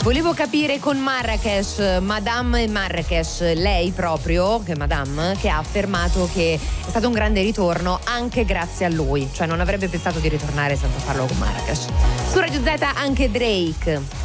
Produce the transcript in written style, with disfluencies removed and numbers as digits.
Volevo capire con Marrakesh, Madame Marrakesh, lei proprio, che Madame, che ha affermato che è stato un grande ritorno anche grazie a lui, cioè non avrebbe pensato di ritornare senza farlo con Marrakesh. Su Radio Z anche Drake.